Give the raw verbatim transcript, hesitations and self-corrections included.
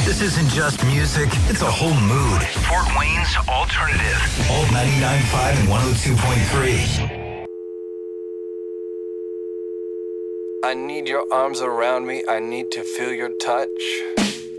This isn't just music, it's a whole mood. Fort Wayne's Alternative. Alt ninety-nine point five and one oh two point three. I need your arms around me. I need to feel your touch.